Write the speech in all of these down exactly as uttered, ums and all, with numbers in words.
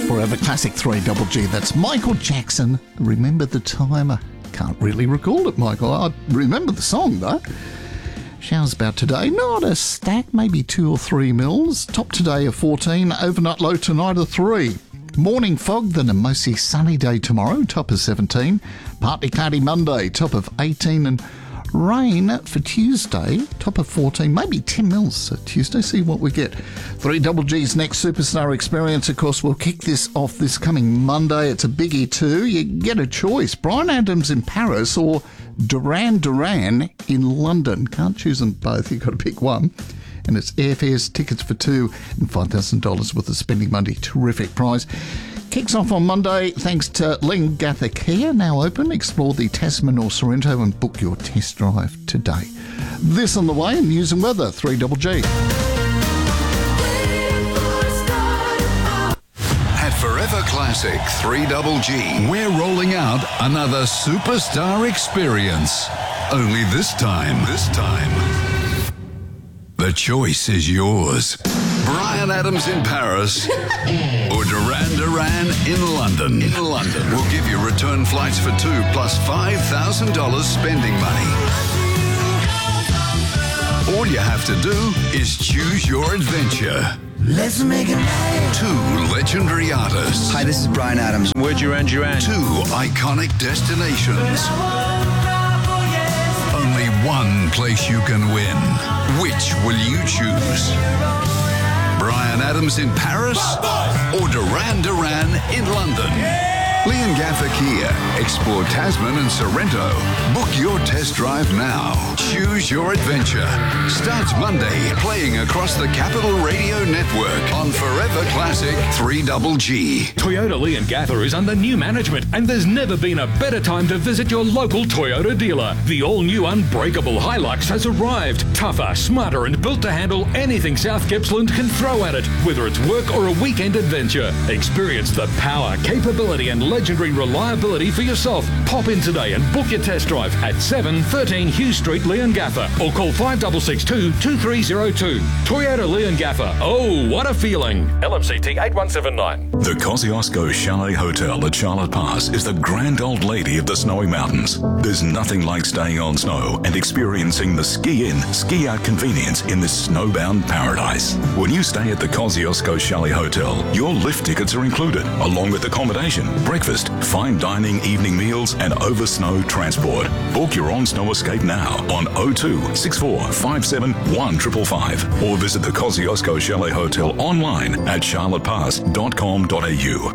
Forever Classic three Double G. That's Michael Jackson. Remember the time? I can't really recall it, Michael. I remember the song, though. Showers about today. Not a stack, maybe two or three mils. Top today of fourteen. Overnight low tonight of three. Morning fog, then a mostly sunny day tomorrow. Top of seventeen. Partly cloudy Monday. Top of eighteen. And rain for Tuesday, top of fourteen, maybe ten mils Tuesday. See what we get. three Double G's next Superstar Experience, of course, will kick this off this coming Monday. It's a biggie too. You get a choice. Bryan Adams in Paris or Duran Duran in London. Can't choose them both. You've got to pick one. And it's airfares, tickets for two and five thousand dollars worth of spending money. Terrific prize. Kicks off on Monday thanks to Leongatha Kia, now open. Explore the Tasman or Sorrento and book your test drive today. This on the way in news and weather, three Double G. At Forever Classic three Double G, we're rolling out another Superstar Experience. Only this time, this time, the choice is yours. Bryan Adams in Paris or Duran Duran in London. In London. We'll give you return flights for two plus five thousand dollars spending money. All you have to do is choose your adventure. Let's make it night. Two legendary artists. Hi, this is Bryan Adams. We're Duran Duran. Two iconic destinations. Only one place you can win. Which will you choose? Bryan Adams in Paris or Duran Duran in London? Leongatha Kia. Explore Tasman and Sorrento. Book your test drive now. Choose your adventure. Starts Monday, playing across the Capital Radio Network on Forever Classic three Double G. Toyota Leongatha is under new management, and there's never been a better time to visit your local Toyota dealer. The all-new Unbreakable Hilux has arrived. Tougher, smarter, and built to handle anything South Gippsland can throw at it, whether it's work or a weekend adventure. Experience the power, capability, and legendary reliability for yourself. Pop in today and book your test drive at seven thirteen Hugh Street, Leongatha, or call five six six two, two three zero two. Toyota Leongatha. Oh, what a feeling. L M C T eight one seven nine. The Kosciuszko Chalet Hotel at Charlotte Pass is the grand old lady of the snowy mountains. There's nothing like staying on snow and experiencing the ski-in, ski-out convenience in this snowbound paradise. When you stay at the Kosciuszko Chalet Hotel, your lift tickets are included, along with accommodation, breakfast, fine dining, evening meals, and over snow transport. Book your on-snow escape now on oh two, six four five seven, one five five five or visit the Kosciuszko Chalet Hotel online at charlotte pass dot com dot a u.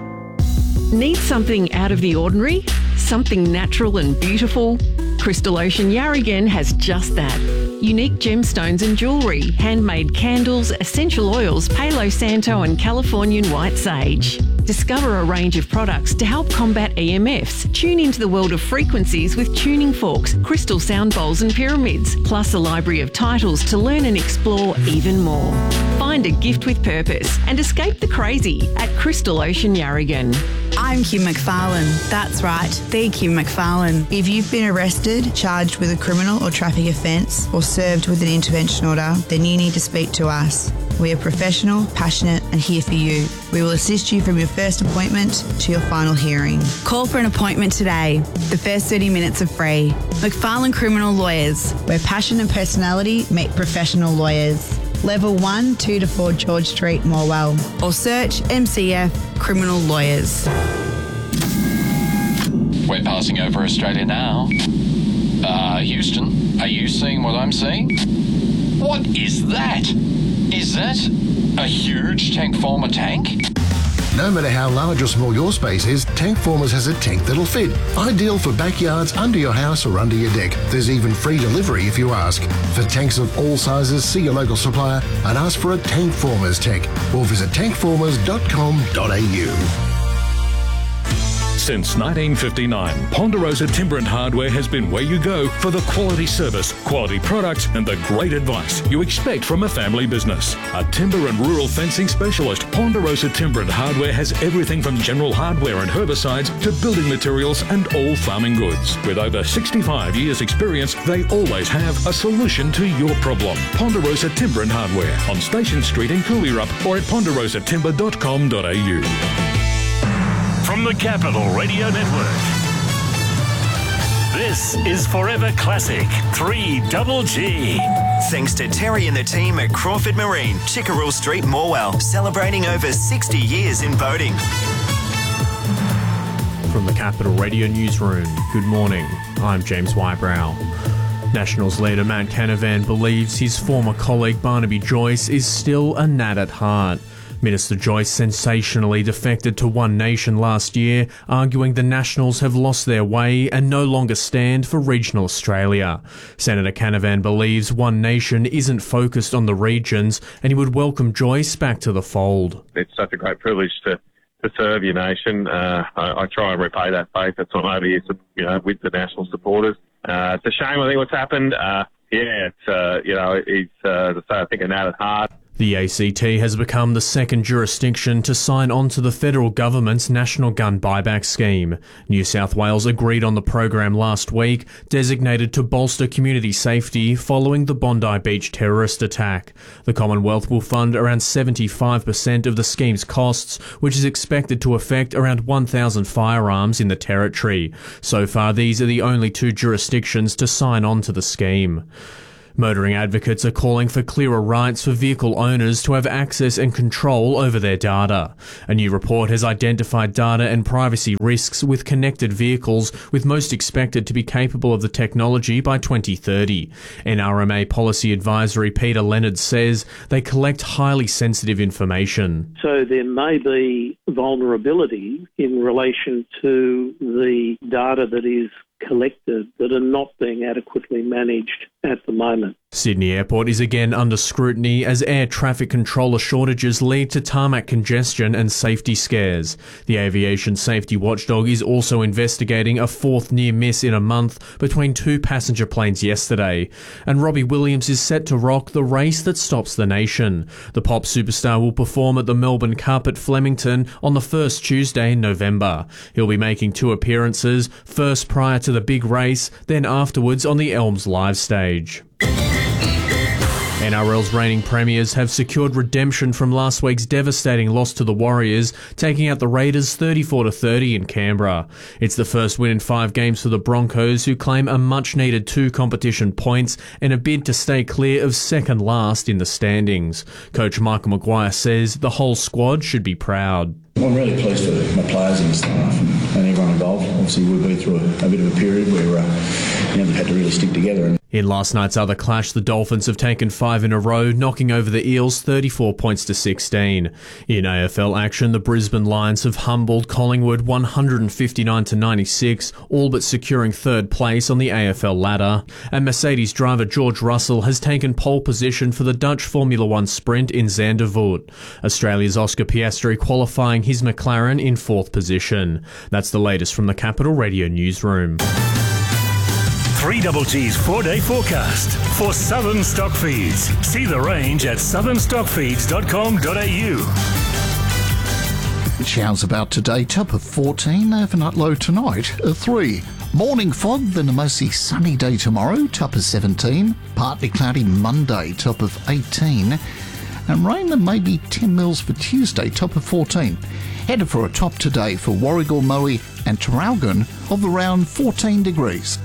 Need something out of the ordinary? Something natural and beautiful? Crystal Ocean Yarragon has just that. Unique gemstones and jewellery, handmade candles, essential oils, Palo Santo and Californian white sage. Discover a range of products to help combat E M Fs. Tune into the world of frequencies with tuning forks, crystal sound bowls and pyramids, plus a library of titles to learn and explore even more. Find a gift with purpose and escape the crazy at Crystal Ocean Yarragon. I'm Kim McFarlane. That's right, the Kim McFarlane. If you've been arrested, charged with a criminal or traffic offence, or served with an intervention order, then you need to speak to us. We are professional, passionate and here for you. We will assist you from your first appointment to your final hearing. Call for an appointment today. The first thirty minutes are free. McFarlane Criminal Lawyers. Where passion and personality meet professional lawyers. Level one, two to four George Street, Morwell. Or search M C F Criminal Lawyers. We're passing over Australia now. Uh, Houston, are you seeing what I'm seeing? What is that? Is that a huge tank former tank? No matter how large or small your space is, Tank Formers has a tank that'll fit. Ideal for backyards, under your house or under your deck. There's even free delivery if you ask. For tanks of all sizes, see your local supplier and ask for a Tank Formers tank or visit tank formers dot com dot a u. Since nineteen fifty-nine, Ponderosa Timber and Hardware has been where you go for the quality service, quality products, and the great advice you expect from a family business. A timber and rural fencing specialist, Ponderosa Timber and Hardware has everything from general hardware and herbicides to building materials and all farming goods. With over sixty-five years experience, they always have a solution to your problem. Ponderosa Timber and Hardware on Station Street in Cooleyrup or at ponderosa timber dot com dot a u. from the Capital Radio Network. This is Forever Classic three Double G. Thanks to Terry and the team at Crawford Marine, Chickerell Street, Morwell, celebrating over sixty years in boating. From the Capital Radio Newsroom, good morning. I'm James Wybrow. Nationals leader Matt Canavan believes his former colleague Barnaby Joyce is still a Nat at heart. Minister Joyce sensationally defected to One Nation last year, arguing the Nationals have lost their way and no longer stand for regional Australia. Senator Canavan believes One Nation isn't focused on the regions and he would welcome Joyce back to the fold. It's such a great privilege to, to serve your nation. Uh, I, I try and repay that faith. It's not over here, you know, with the National supporters. Uh, it's a shame, I think, what's happened. Uh, yeah, it's, uh, you know, he's, uh, I think, a Nat at heart. The A C T has become the second jurisdiction to sign on to the federal government's National Gun Buyback Scheme. New South Wales agreed on the program last week, designated to bolster community safety following the Bondi Beach terrorist attack. The Commonwealth will fund around seventy-five percent of the scheme's costs, which is expected to affect around one thousand firearms in the territory. So far, these are the only two jurisdictions to sign on to the scheme. Motoring advocates are calling for clearer rights for vehicle owners to have access and control over their data. A new report has identified data and privacy risks with connected vehicles, with most expected to be capable of the technology by twenty thirty. N R M A Policy Advisory Peter Leonard says they collect highly sensitive information. So there may be vulnerability in relation to the data that is collected that are not being adequately managed at the moment. Sydney Airport is again under scrutiny as air traffic controller shortages lead to tarmac congestion and safety scares. The aviation safety watchdog is also investigating a fourth near miss in a month between two passenger planes yesterday. And Robbie Williams is set to rock the race that stops the nation. The pop superstar will perform at the Melbourne Cup at Flemington on the first Tuesday in November. He'll be making two appearances, first prior to the big race, then afterwards on the Elms live stage. N R L's reigning premiers have secured redemption from last week's devastating loss to the Warriors, taking out the Raiders thirty-four to thirty in Canberra. It's the first win in five games for the Broncos, who claim a much-needed two competition points and a bid to stay clear of second last in the standings. Coach Michael Maguire says the whole squad should be proud. I'm really pleased for my players and the staff and, and everyone involved. Obviously, we've been through a, a bit of a period where uh, you know, we've had to really stick together. And in last night's other clash, the Dolphins have taken five in a row, knocking over the Eels thirty-four points to sixteen. In A F L action, the Brisbane Lions have humbled Collingwood one hundred fifty-nine to ninety-six, all but securing third place on the A F L ladder. And Mercedes driver George Russell has taken pole position for the Dutch Formula One sprint in Zandvoort. Australia's Oscar Piastri qualifying his McLaren in fourth position. That's the latest from the Capital Radio Newsroom. three Double G's four-day forecast for Southern Stockfeeds. See the range at southern stockfeeds dot com dot a u. Showers about today, top of fourteen, overnight low tonight, a three. Morning fog, then a mostly sunny day tomorrow, top of seventeen. Partly cloudy Monday, top of eighteen. And rain and maybe ten mils for Tuesday, top of fourteen. Headed for a top today for Warragul, Moe and Traralgon of around fourteen degrees.